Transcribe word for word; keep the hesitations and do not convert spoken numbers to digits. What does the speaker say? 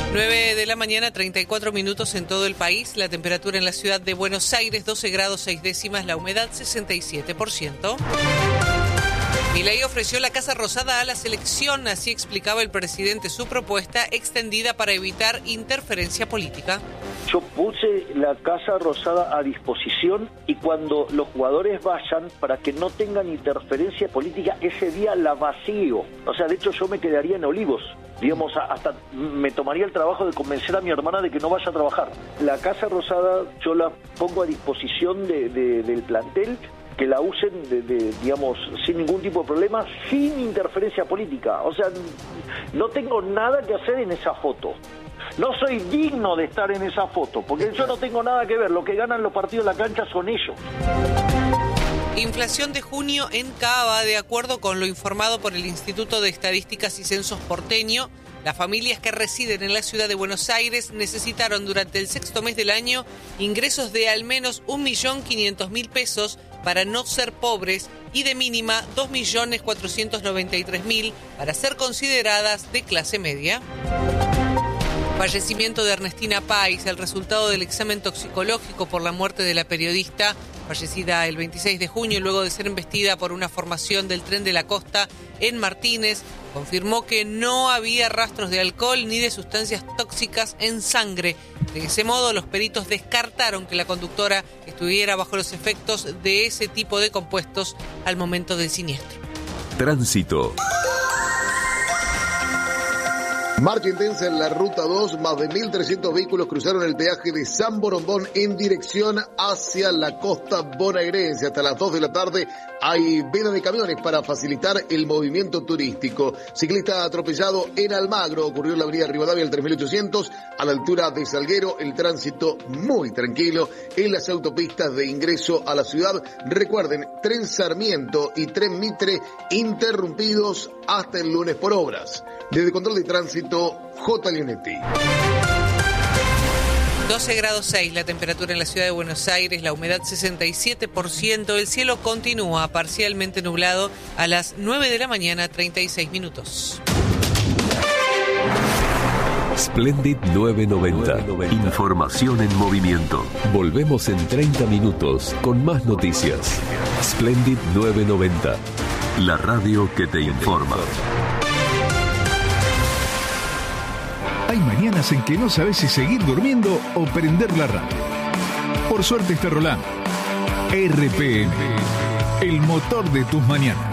nueve de la mañana, treinta y cuatro minutos en todo el país. La temperatura en la ciudad de Buenos Aires, doce grados seis décimas, la humedad sesenta y siete por ciento. Milei ofreció la Casa Rosada a la selección, así explicaba el presidente su propuesta extendida para evitar interferencia política. Yo puse la Casa Rosada a disposición y cuando los jugadores vayan, para que no tengan interferencia política, ese día la vacío. O sea, de hecho yo me quedaría en Olivos. Digamos, hasta me tomaría el trabajo de convencer a mi hermana de que no vaya a trabajar. La Casa Rosada yo la pongo a disposición de, de, del plantel, que la usen, de, de, digamos, sin ningún tipo de problema, sin interferencia política. O sea, no tengo nada que hacer en esa foto. No soy digno de estar en esa foto, porque yo no tengo nada que ver. Lo que ganan los partidos en la cancha son ellos. Inflación de junio en Cava, de acuerdo con lo informado por el Instituto de Estadísticas y Censos porteño. Las familias que residen en la ciudad de Buenos Aires necesitaron durante el sexto mes del año ingresos de al menos un millón quinientos mil pesos para no ser pobres y de mínima dos millones cuatrocientos noventa y tres mil para ser consideradas de clase media. Fallecimiento de Ernestina Pais, el resultado del examen toxicológico por la muerte de la periodista, fallecida el veintiséis de junio luego de ser embestida por una formación del Tren de la Costa en Martínez, confirmó que no había rastros de alcohol ni de sustancias tóxicas en sangre. De ese modo, los peritos descartaron que la conductora estuviera bajo los efectos de ese tipo de compuestos al momento del siniestro. Tránsito. Marcha intensa en la Ruta dos, más de mil trescientos vehículos cruzaron el peaje de San Borombón en dirección hacia la costa bonaerense. Hasta las dos de la tarde hay veda de camiones para facilitar el movimiento turístico. Ciclista atropellado en Almagro, ocurrió en la avenida Rivadavia el tres mil ochocientos, a la altura de Salguero. El tránsito muy tranquilo en las autopistas de ingreso a la ciudad. Recuerden, Tren Sarmiento y Tren Mitre interrumpidos hasta el lunes por obras. Desde Control de Tránsito, J. Leonetti. doce grados seis la temperatura en la ciudad de Buenos Aires, la humedad sesenta y siete por ciento, el cielo continúa parcialmente nublado a las nueve de la mañana, treinta y seis minutos. Splendid nueve noventa. Información en movimiento. Volvemos en treinta minutos con más noticias. Splendid nueve noventa. La radio que te informa. Hay mañanas en que no sabes si seguir durmiendo o prender la radio. Por suerte está Rolando. R P M, el motor de tus mañanas.